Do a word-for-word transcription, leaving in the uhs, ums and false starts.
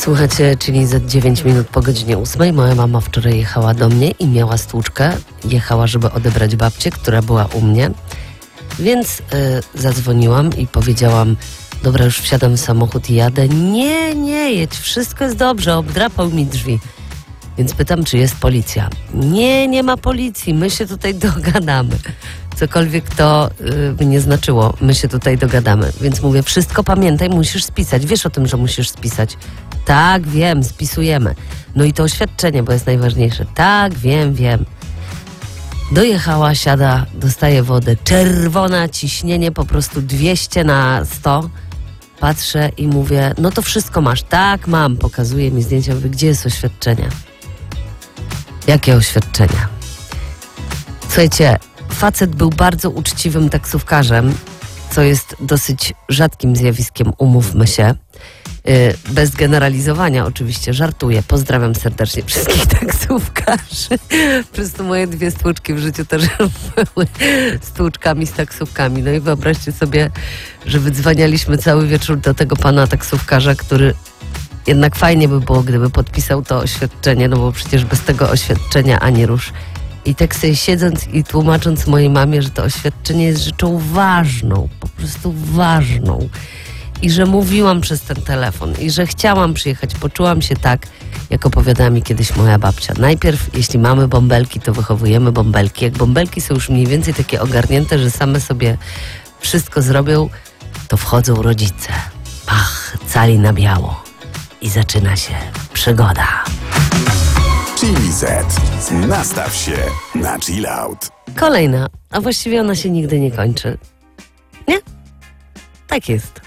Słuchajcie, czyli za dziewięć minut po godzinie ósmej moja mama wczoraj jechała do mnie i miała stłuczkę. Jechała, żeby odebrać babcię, która była u mnie. Więc y, zadzwoniłam i powiedziałam: dobra, już wsiadam w samochód i jadę. Nie, nie jedź, wszystko jest dobrze, obdrapał mi drzwi. Więc pytam, czy jest policja. Nie, nie ma policji, my się tutaj dogadamy. Cokolwiek to y, by nie znaczyło, my się tutaj dogadamy. Więc mówię: wszystko pamiętaj, musisz spisać. Wiesz o tym, że musisz spisać. Tak, wiem, spisujemy. No i to oświadczenie, bo jest najważniejsze. Tak, wiem, wiem. Dojechała, siada, dostaje wodę. Czerwona, ciśnienie po prostu dwieście na sto. Patrzę i mówię: no to wszystko masz. Tak, mam. Pokazuje mi zdjęcia. Mówię: gdzie jest oświadczenie? Jakie oświadczenia? Słuchajcie, facet był bardzo uczciwym taksówkarzem, co jest dosyć rzadkim zjawiskiem, umówmy się. Bez generalizowania oczywiście, żartuję. Pozdrawiam serdecznie wszystkich taksówkarzy. Po prostu moje dwie stłuczki w życiu też były stłuczkami z taksówkami. No i wyobraźcie sobie, że wydzwanialiśmy cały wieczór do tego pana taksówkarza, który jednak fajnie by było, gdyby podpisał to oświadczenie, no bo przecież bez tego oświadczenia ani rusz. I tak sobie siedząc i tłumacząc mojej mamie, że to oświadczenie jest rzeczą ważną, po prostu ważną. I że mówiłam przez ten telefon i że chciałam przyjechać. Poczułam się tak, jak opowiadała mi kiedyś moja babcia. Najpierw, jeśli mamy bąbelki, to wychowujemy bąbelki. Jak bąbelki są już mniej więcej takie ogarnięte, że same sobie wszystko zrobią, to wchodzą rodzice. Pach, cali na biało. I zaczyna się przygoda. Chili Z. Nastaw się na chill out. Kolejna, a właściwie ona się nigdy nie kończy. Nie? Tak jest.